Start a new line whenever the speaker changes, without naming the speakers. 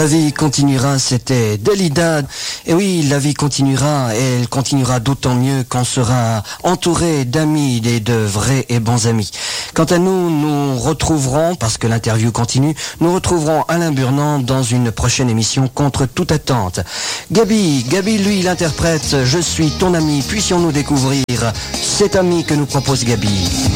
La vie continuera, c'était Dalida. Et oui, la vie continuera, et elle continuera d'autant mieux qu'on sera entouré d'amis et de vrais et bons amis. Quant à nous, nous retrouverons, parce que l'interview continue, nous retrouverons Alain Burnand dans une prochaine émission Contre toute attente. Gabi, lui, il interprète Je suis ton ami, puissions-nous découvrir cet ami que nous propose Gabi.